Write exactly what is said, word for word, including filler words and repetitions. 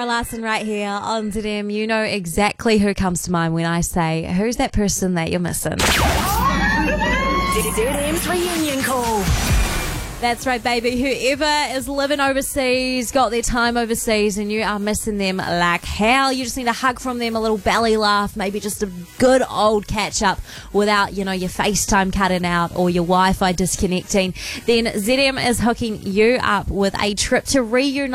Zara Larson right here on Z M. You know exactly who comes to mind when I say, who's that person that you're missing? Z M's reunion call. That's right, baby. Whoever is living overseas, got their time overseas, and you are missing them like hell. You just need a hug from them, a little belly laugh, maybe just a good old catch up without, you know, your FaceTime cutting out or your Wi-Fi disconnecting. Then Z M is hooking you up with a trip to reunite